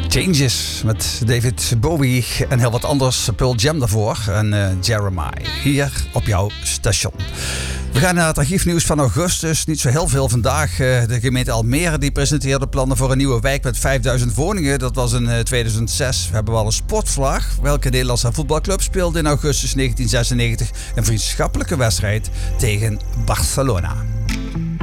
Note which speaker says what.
Speaker 1: Changes met David Bowie en heel wat anders. Pearl Jam daarvoor en Jeremiah hier op jouw station. We gaan naar het archiefnieuws van augustus. Niet zo heel veel vandaag. De gemeente Almere die presenteerde plannen voor een nieuwe wijk met 5000 woningen. Dat was in 2006. We hebben wel een sportvlag. Welke Nederlandse voetbalclub speelde in augustus 1996 een vriendschappelijke wedstrijd tegen Barcelona?